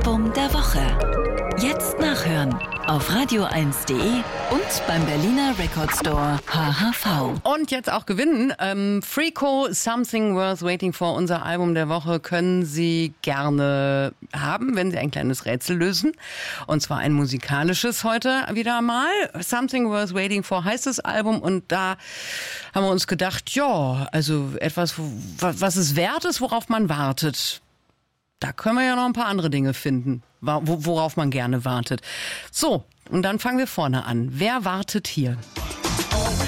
Album der Woche. Jetzt nachhören auf radio1.de und beim Berliner Record Store HHV. Und jetzt auch gewinnen. Freako, Something Worth Waiting For, unser Album der Woche, können Sie gerne haben, wenn Sie ein kleines Rätsel lösen. Und zwar ein musikalisches heute wieder mal. Something Worth Waiting For heißt das Album. Und da haben wir uns gedacht, ja, also etwas, was es wert ist, worauf man wartet. Da können wir ja noch ein paar andere Dinge finden, worauf man gerne wartet. So, und dann fangen wir vorne an. Wer wartet hier?